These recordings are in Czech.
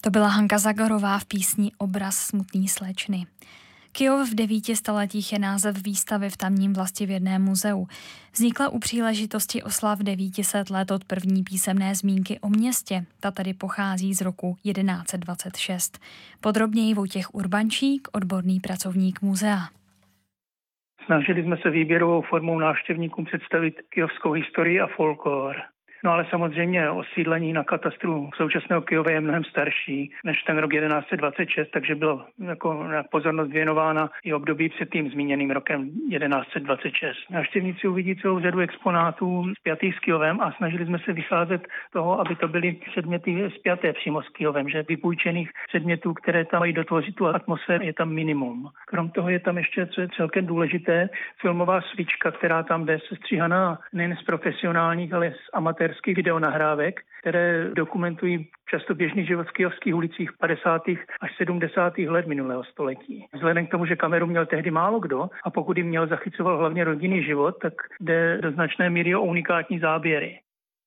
To byla Hanka Zagorová v písni Obraz smutný slečny. Kyjov v 9 stoletích je název výstavy v tamním vlastivědném muzeu. Vznikla u příležitosti oslav 900 let od první písemné zmínky o městě. Ta tedy pochází z roku 1126. Podrobněji Vojtěch Urbančík, odborný pracovník muzea. Snažili jsme se výběrovou formou návštěvníkům představit kyjovskou historii a folklor. No ale samozřejmě osídlení na katastru současného Kyjova je mnohem starší než ten rok 1126, takže bylo jako pozornost věnována i období před tím zmíněným rokem 1126. Návštěvníci uvidí celou řadu exponátů spjatých s Kyjovem a snažili jsme se vycházet toho, aby to byly předměty spjaté přímo s Kyjovem, že vypůjčených předmětů, které tam mají dotvořit tu atmosféru, je tam minimum. Krom toho je tam ještě, co je celkem důležité, filmová svíčka, která tam jde sestříhaná nejen z profesionálních, ale z amatérských videonahrávek, které dokumentují často běžný život v kyjovských ulicích 50. až 70. let minulého století. Vzhledem k tomu, že kameru měl tehdy málo kdo a pokud ji měl, zachycoval hlavně rodinný život, tak jde do značné míry o unikátní záběry.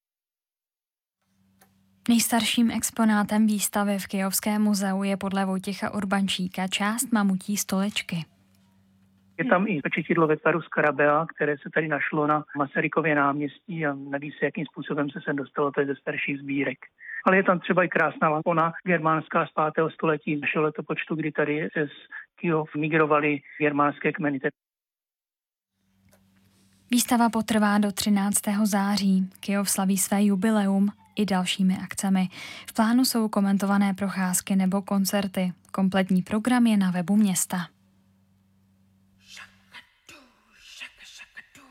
Nejstarším exponátem výstavy v Kyjovském muzeu je podle Vojtěcha Urbančíka část mamutí stolečky. Je tam i pečetidlo ve tvaru skarabea, které se tady našlo na Masarykově náměstí a neví se, jakým způsobem se sem dostalo, to je ze starších sbírek. Ale je tam třeba i krásná lampona germánská z 5. století našeho letopočtu, kdy tady z Kyjov migrovali germánské kmeny. Výstava potrvá do 13. září. Kyjov slaví své jubileum i dalšími akcemi. V plánu jsou komentované procházky nebo koncerty. Kompletní program je na webu města.